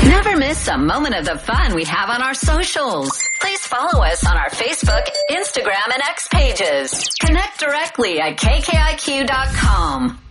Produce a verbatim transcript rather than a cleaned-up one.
Never miss a moment of the fun we have on our socials. Please follow us on our Facebook, Instagram, and X pages. Connect directly at K K I Q dot com.